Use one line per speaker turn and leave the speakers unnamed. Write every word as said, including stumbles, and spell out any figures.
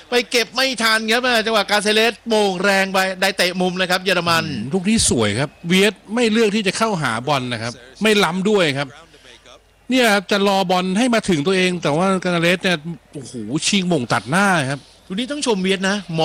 ไปเก็บไม่ทันครับจังหวะกาเซเลสโมงแรงไปได้เตะมุมเลยครับเยอรมัน
ลูกนี้สวยครับเวียดไม่เลือกที่จะเข้าหาบอลนะครับไม่ล้ำด้วยครับเนี่ยจะรอบอลให้มาถึงตัวเองแต่ว่ากาเซเลสเนี่ยโอ้โหชิงหม่งตัดหน้าครับ
ลูกนี้ต้องชมเวียดนะม